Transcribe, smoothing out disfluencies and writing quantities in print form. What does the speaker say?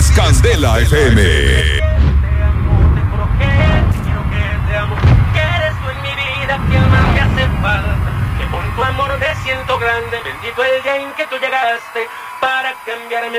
es Candela FM. Tu amor me siento grande, bendito el día en que tú llegaste para cambiarme.